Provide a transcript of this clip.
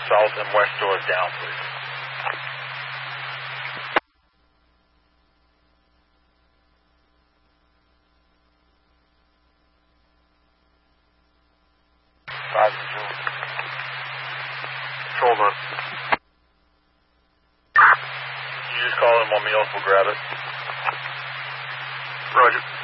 south and west doors down, please. Five and two. Control. You just call in 1 meal, we'll grab it. Roger.